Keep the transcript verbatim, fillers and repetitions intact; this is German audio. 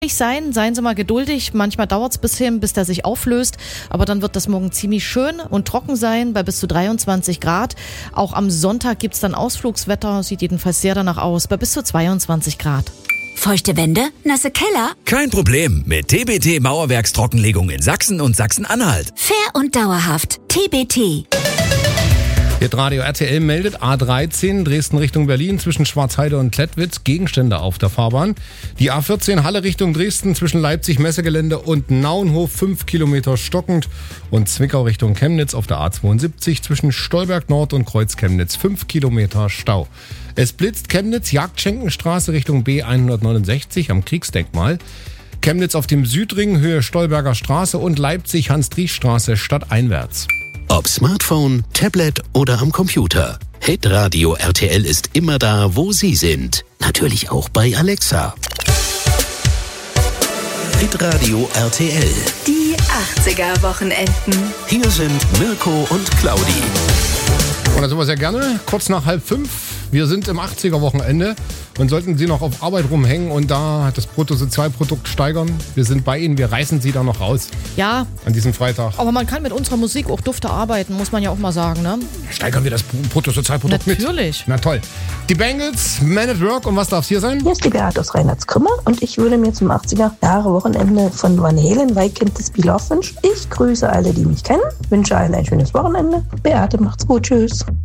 sein, seien Sie mal geduldig. Manchmal dauert es bis hin, bis der sich auflöst. Aber dann wird das morgen ziemlich schön und trocken sein, bei bis zu dreiundzwanzig Grad. Auch am Sonntag gibt's dann Ausflugswetter, sieht jedenfalls sehr danach aus, bei bis zu zweiundzwanzig Grad. Feuchte Wände? Nasse Keller? Kein Problem mit T B T Mauerwerkstrockenlegung in Sachsen und Sachsen-Anhalt. Fair und dauerhaft. T B T. Jetzt Radio R T L meldet A dreizehn Dresden Richtung Berlin zwischen Schwarzheide und Klettwitz Gegenstände auf der Fahrbahn. Die A vierzehn Halle Richtung Dresden zwischen Leipzig Messegelände und Nauenhof fünf Kilometer stockend und Zwickau Richtung Chemnitz auf der A zweiundsiebzig zwischen Stolberg Nord und Kreuz Chemnitz fünf Kilometer Stau. Es blitzt Chemnitz Jagdschenkenstraße Richtung B hundertneunundsechzig am Kriegsdenkmal. Chemnitz auf dem Südring Höhe Stolberger Straße und Leipzig Hans-Driesch-Straße stadteinwärts. Ob Smartphone, Tablet oder am Computer. Hitradio R T L ist immer da, wo Sie sind. Natürlich auch bei Alexa. Hitradio R T L. Die achtziger-Wochenenden. Hier sind Mirko und Claudi. Und da sind wir sehr gerne, kurz nach halb fünf. Wir sind im achtziger-Wochenende und sollten Sie noch auf Arbeit rumhängen und da das Bruttosozialprodukt steigern. Wir sind bei Ihnen, wir reißen Sie da noch raus. Ja. An diesem Freitag. Aber man kann mit unserer Musik auch dufte arbeiten, muss man ja auch mal sagen, ne? Steigern wir das Bruttosozialprodukt mit? Natürlich. Na toll. Die Bangles, Man at Work und was darf es hier sein? Hier ist die Beate aus Reinhardskrümmer und ich würde mir zum achtziger-Jahre-Wochenende von Van Halen Weekend das Be Love wünschen. Ich grüße alle, die mich kennen, wünsche allen ein schönes Wochenende. Beate, macht's gut, tschüss.